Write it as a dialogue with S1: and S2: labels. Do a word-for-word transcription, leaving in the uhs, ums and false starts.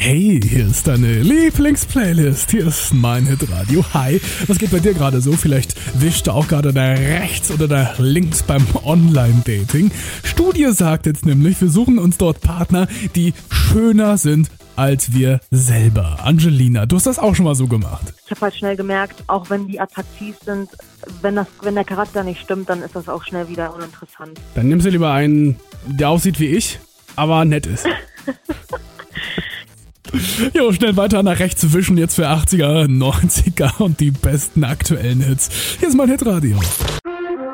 S1: Hey, hier ist deine Lieblingsplaylist. Hier ist mein Hitradio. Hi, was geht bei dir gerade so? Vielleicht wischst du auch gerade nach rechts oder nach links beim Online-Dating. Studie sagt jetzt nämlich, wir suchen uns dort Partner, die schöner sind als wir selber. Angelina, du hast das auch schon mal so gemacht.
S2: Ich habe halt schnell gemerkt, auch wenn die attraktiv sind, wenn, das, wenn der Charakter nicht stimmt, dann ist das auch schnell wieder uninteressant.
S1: Dann nimmst du lieber einen, der aussieht wie ich, aber nett ist. Jo, schnell weiter nach rechts wischen jetzt für achtziger, neunziger und die besten aktuellen Hits. Hier ist mein Hitradio.